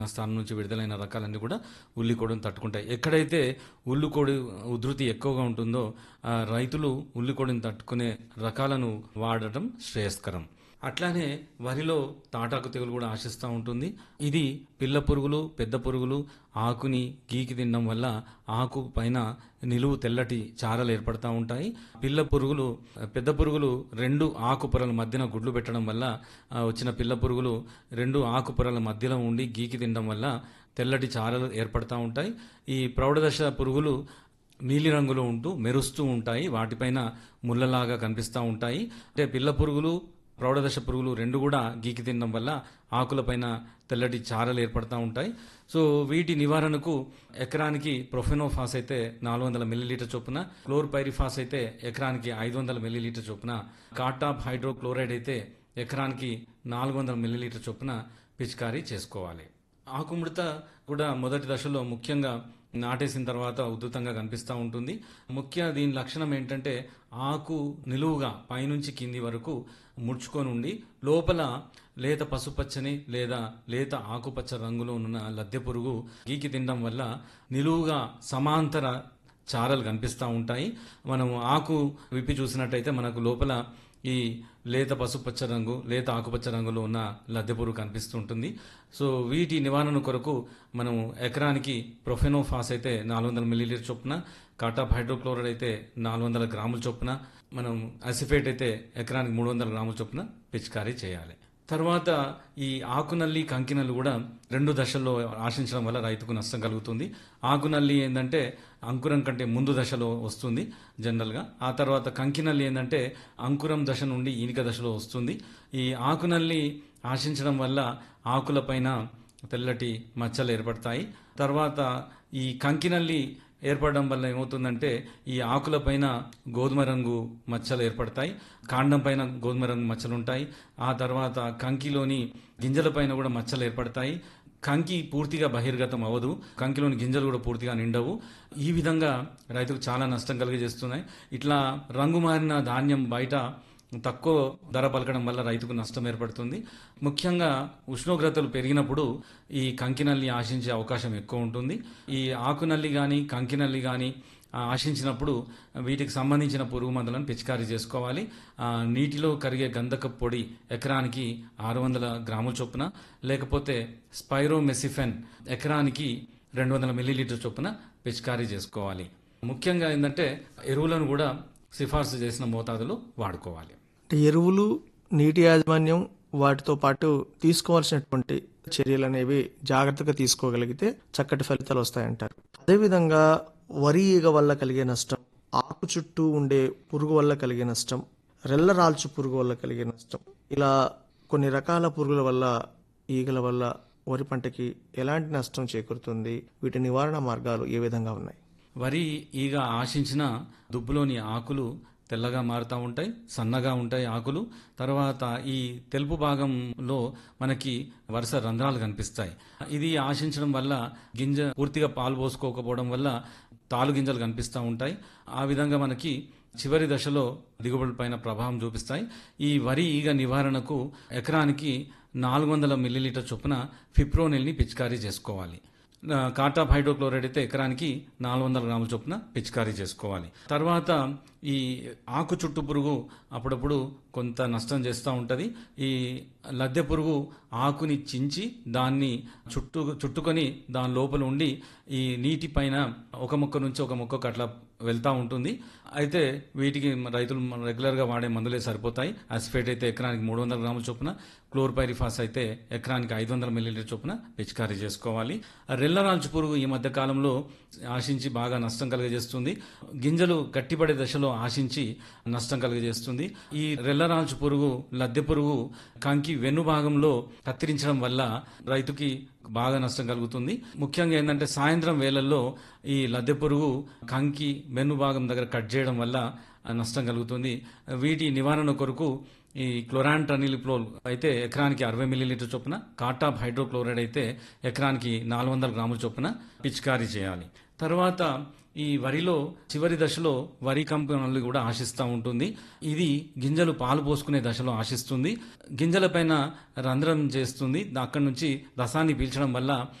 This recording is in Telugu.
స్థానం నుంచి విడుదలైన రకాలన్నీ కూడా ఉల్లికోడిని తట్టుకుంటాయి. ఎక్కడైతే ఉల్లికోడి ఉధృతి ఎక్కువగా ఉంటుందో రైతులు ఉల్లికోడిని తట్టుకునే రకాలను వాడటం శ్రేయస్కరం. అట్లానే వరిలో తాటాకు తెగులు కూడా ఆశిస్తూ ఉంటుంది. ఇది పిల్ల పురుగులు, పెద్ద పురుగులు ఆకుని గీకి తినడం వల్ల ఆకు పైన నిలువు తెల్లటి చారలు ఏర్పడతా ఉంటాయి. పిల్ల పురుగులు, పెద్ద పురుగులు రెండు ఆకు పొరల మధ్యన గుడ్లు పెట్టడం వల్ల వచ్చిన పిల్ల పురుగులు రెండు ఆకు పొరల మధ్యలో ఉండి గీకి తినడం వల్ల తెల్లటి చారలు ఏర్పడతా ఉంటాయి. ఈ ప్రౌఢదశ పురుగులు నీలిరంగులో ఉంటూ మెరుస్తూ ఉంటాయి. వాటిపైన ముళ్ళలాగా కనిపిస్తూ ఉంటాయి. అంటే పిల్ల పురుగులు, ప్రౌఢదశ పురుగులు రెండు కూడా గీకి తినడం వల్ల ఆకులపైన తెల్లటి చారలు ఏర్పడతా ఉంటాయి. సో వీటి నివారణకు ఎకరానికి ప్రొఫెనోఫాస్ అయితే 400 మిల్లీలీటర్ చొప్పున, క్లోర్పైరిఫాస్ అయితే ఎకరానికి 500 మిల్లీలీటర్ చొప్పున, కార్టాప్ హైడ్రోక్లోరైడ్ అయితే ఎకరానికి 400 మిల్లీలీటర్ చొప్పున పిచికారీ చేసుకోవాలి. ఆకుముడత కూడా మొదటి దశలో ముఖ్యంగా నాటేసిన తర్వాత ఉధృతంగా కనిపిస్తూ ఉంటుంది. దీని లక్షణం ఏంటంటే ఆకు నిలువుగా పైనుంచి కింది వరకు ముడుచుకొని ఉండి లోపల లేత పసుపచ్చని లేదా లేత ఆకుపచ్చ రంగులో ఉన్న లద్దె పురుగు గీకి తినడం వల్ల నిలువుగా సమాంతర చారలు కనిపిస్తూ ఉంటాయి. మనం ఆకు విప్పి చూసినట్టయితే మనకు లోపల ఈ లేత పసుపచ్చ రంగు, లేత ఆకుపచ్చ రంగులో ఉన్న లద్దె పురుగు కనిపిస్తుంటుంది. సో వీటి నివారణ కొరకు మనం ఎకరానికి ప్రొఫెనోఫాస్ అయితే 400 మిల్లీలీటర్ చొప్పున, కార్టాప్ హైడ్రోక్లోరైడ్ అయితే 400 గ్రాముల చొప్పున, మనం అసిఫేట్ అయితే ఎకరానికి 300 గ్రాముల చొప్పున పిచికారీ చేయాలి. తర్వాత ఈ ఆకునల్లి, కంకినల్లి కూడా రెండు దశల్లో ఆశించడం వల్ల రైతుకు నష్టం కలుగుతుంది. ఆకునల్లి ఏంటంటే అంకురం కంటే ముందు దశలో వస్తుంది జనరల్గా. ఆ తర్వాత కంకినల్లి ఏంటంటే అంకురం దశ నుండి ఈనిక దశలో వస్తుంది. ఈ ఆకునల్లి ఆశించడం వల్ల ఆకులపైన తెల్లటి మచ్చలు ఏర్పడతాయి. తర్వాత ఈ కంకినల్లి ఏర్పడడం వల్ల ఏమవుతుందంటే ఈ ఆకులపైన గోధుమ రంగు మచ్చలు ఏర్పడతాయి, కాండం పైన గోధుమ రంగు మచ్చలు ఉంటాయి. ఆ తర్వాత కంకిలోని గింజలపైన కూడా మచ్చలు ఏర్పడతాయి. కంకి పూర్తిగా బహిర్గతం అవ్వదు, కంకిలోని గింజలు కూడా పూర్తిగా నిండవు. ఈ విధంగా రైతుకు చాలా నష్టం కలిగజేస్తున్నాయి. ఇట్లా రంగు మారిన ధాన్యం బయట తక్కువ ధర పలకడం వల్ల రైతుకు నష్టం ఏర్పడుతుంది. ముఖ్యంగా ఉష్ణోగ్రతలు పెరిగినప్పుడు ఈ కంకినల్లి ఆశించే అవకాశం ఎక్కువ ఉంటుంది. ఈ ఆకునల్లి కానీ కంకినల్లి కానీ ఆశించినప్పుడు వీటికి సంబంధించిన పురుగు మందులను పిచికారీ చేసుకోవాలి. నీటిలో కరిగే గంధకపు పొడి ఎకరానికి 600 గ్రాముల చొప్పున, లేకపోతే స్పైరోమెసిఫెన్ ఎకరానికి 200 మిల్లీలీటర్ చొప్పున పిచికారీ చేసుకోవాలి. ముఖ్యంగా ఏంటంటే ఎరువులను కూడా సిఫార్సు చేసిన మోతాదులో వాడుకోవాలి. ఎరువులు, నీటి యాజమాన్యం, వాటితో పాటు తీసుకోవాల్సినటువంటి చర్యలు అనేవి జాగ్రత్తగా తీసుకోగలిగితే చక్కటి ఫలితాలు వస్తాయంటారు. అదేవిధంగా వరి ఈగ వల్ల కలిగే నష్టం, ఆకు చుట్టూ ఉండే పురుగు వల్ల కలిగే నష్టం, రెల్ల రాల్చు పురుగు వల్ల కలిగే నష్టం, ఇలా కొన్ని రకాల పురుగుల వల్ల, ఈగల వల్ల వరి పంటకి ఎలాంటి నష్టం చేకూరుతుంది? వీటి నివారణ మార్గాలు ఏ విధంగా ఉన్నాయి? వరి ఈగ ఆశించిన దుబ్బులోని ఆకులు తెల్లగా మారుతూ ఉంటాయి, సన్నగా ఉంటాయి ఆకులు. తర్వాత ఈ తెలుపు భాగంలో మనకి వరుస రంధ్రాలు కనిపిస్తాయి. ఇది ఆశించడం వల్ల గింజ పూర్తిగా పాలు పోసుకోకపోవడం వల్ల తాలు గింజలు కనిపిస్తూ ఉంటాయి. ఆ విధంగా మనకి చివరి దశలో దిగుబడి పైన ప్రభావం చూపిస్తాయి. ఈ వరి ఈగ నివారణకు ఎకరానికి 400 మిల్లీలీటర్ చొప్పున ఫిప్రోనిల్ని పిచికారీ చేసుకోవాలి. కార్టాప్ హైడ్రోక్లోరైడ్ అయితే ఎకరానికి 400 గ్రాముల చొప్పున పిచికారీ చేసుకోవాలి. తర్వాత ఈ ఆకు చుట్టు పురుగు అప్పుడప్పుడు కొంత నష్టం చేస్తూ ఉంటుంది. ఈ లద్దె పురుగు ఆకుని చించి దాన్ని చుట్టుకొని దాని లోపల ఉండి ఈ నీటి పైన ఒక మొక్క నుంచి ఒక మొక్కకు అట్లా వెళ్తూ ఉంటుంది. అయితే వీటికి రైతులు రెగ్యులర్గా వాడే మందులే సరిపోతాయి. అసిఫేట్ అయితే ఎకరానికి 300 గ్రాముల చొప్పున, క్లోర్పైరిఫాస్ అయితే ఎకరానికి 500 మిల్లీలీటర్ చొప్పున పిచికారీ చేసుకోవాలి. రెల్లరాల్చు పురుగు ఈ మధ్య కాలంలో ఆశించి బాగా నష్టం కలుగజేస్తుంది. గింజలు గట్టిపడే దశలో ఆశించి నష్టం కలుగజేస్తుంది. ఈ రెల్లరాల్చు పురుగు, లద్దె పురుగు కంకి వెన్ను భాగంలో కత్తిరించడం వల్ల రైతుకి బాగా నష్టం కలుగుతుంది. ముఖ్యంగా ఏంటంటే సాయంత్రం వేళల్లో ఈ లద్దె పురుగు కంకి వెన్ను భాగం దగ్గర కట్ చేయడం వల్ల నష్టం కలుగుతుంది. వీటి నివారణ కొరకు ఈ క్లోరాంట్రనిలిప్రోల్ అయితే ఎకరానికి 60 మిల్లీలీటర్ చొప్పున, కార్టాప్ హైడ్రోక్లోరైడ్ అయితే ఎకరానికి 400 గ్రాముల చొప్పున పిచికారీ చేయాలి. తర్వాత ఈ వరిలో చివరి దశలో వరి కంపు నల్లి కూడా ఆశిస్తూ ఉంటుంది. ఇది గింజలు పాలు పోసుకునే దశలో ఆశిస్తుంది. గింజల పైన రంధ్రం చేస్తుంది. అక్కడి నుంచి రసాన్ని పీల్చడం వల్ల